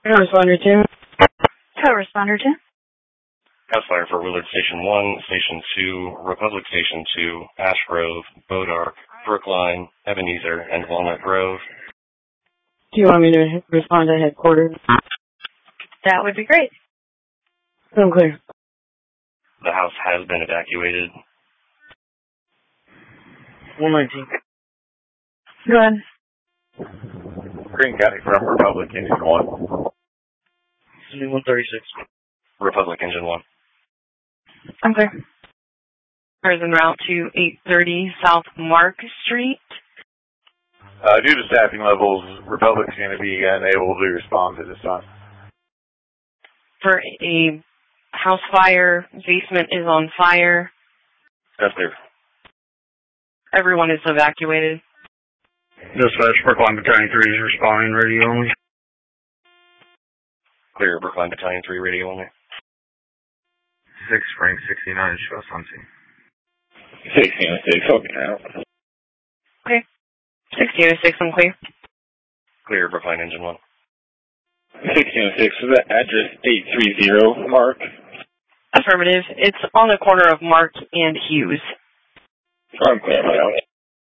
Co-responder 2. Co-responder 2. House fire for Willard Station 1, Station 2, Republic Station 2, Ash Grove, Bodark, Brookline, Ebenezer, and Walnut Grove. Do you want me to respond to headquarters? That would be great. I'm clear. The house has been evacuated. 119. Go ahead. Green County from Republic Engine 1. 136. Republic Engine 1. I'm clear. Cars en route to 830 South Mark Street. Due to staffing levels, Republic's going to be unable to respond to this time. For a house fire, basement is on fire. That's clear. Everyone is evacuated. Dispatch, Brookline Battalion 3 is responding, radio only. Clear, Brookline Battalion 3, radio only. 6 Frank 69, show us on scene. 1606, okay out. Okay. 1606, I'm clear. Clear, Brookline Engine 1. 1606, so that address 830, Mark? Affirmative. It's on the corner of Mark and Hughes. I'm clear, my own.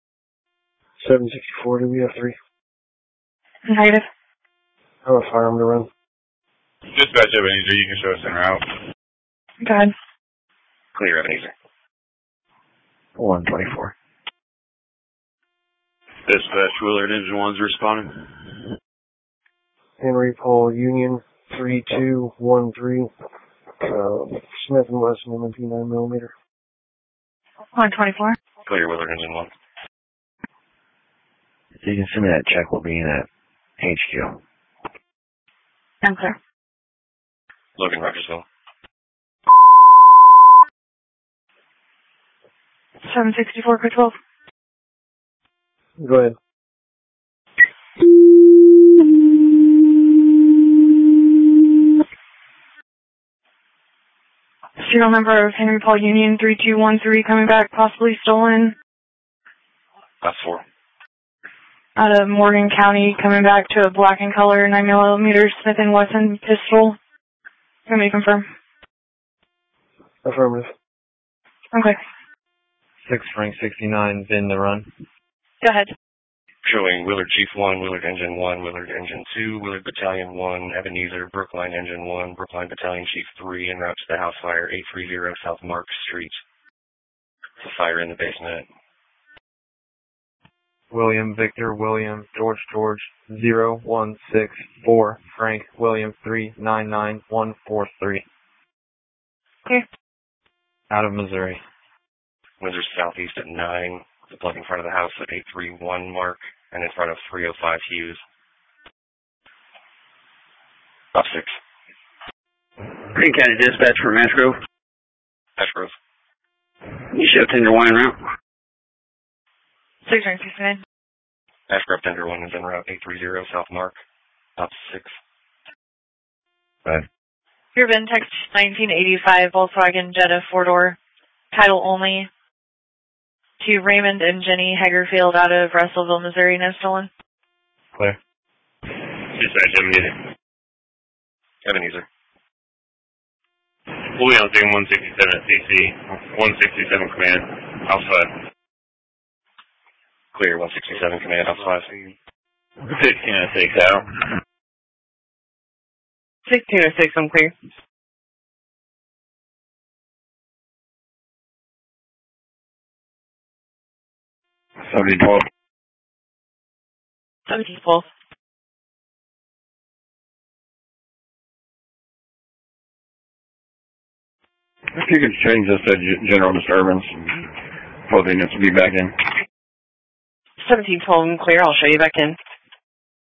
764, do we have 3? Negative. I have a firearm to run. Dispatch Ebenezer, you can show us en route. Go ahead. Clear, Ebenezer. 124. Dispatch Willard Engine 1's responding. Henry Paul Union 3213. Smith & Wesson M&P 9mm. 124. Clear, Willard Engine 1. So you can send me that check, we'll be in at HQ. I'm clear. Logan, Rogersville. 764, code 12. Go ahead. Serial number of Henry Paul Union 3213 coming back, possibly stolen. That's 4. Out of Morgan County, coming back to a black and color 9mm Smith & Wesson pistol. Can we confirm? Affirmative. Okay. 6 Frank 69, VIN the run. Go ahead. Showing Willard Chief 1, Willard Engine 1, Willard Engine 2, Willard Battalion 1, Ebenezer, Brookline Engine 1, Brookline Battalion Chief 3, en route to the house fire, 830 South Mark Street. It's a fire in the basement. William Victor William George George 0164 Frank William 399143. Okay. Out of Missouri. Windsor southeast at 9. The plug in front of the house at 831 Mark, and in front of 305 Hughes. Up 6. Green County Dispatch from Ash Grove. Ash Grove. You show tender wine route. 669. Ash Grove Tender 1 is en route 830 South Mark. Up 6. Bye. Your VIN text 1985 Volkswagen Jetta 4-door. Title only. To Raymond and Jenny Hagerfield out of Russellville, Missouri, no stolen. Clear. Dispatch Ebenezer. Ebenezer. We'll be on scene 167 CC, 167 command, outside. Clear, 167 command, outside. 1606 out. 1606, I'm clear. 1712. 1712. If you could change this to general disturbance for the units to be back in. 1712, I'm clear. I'll show you back in.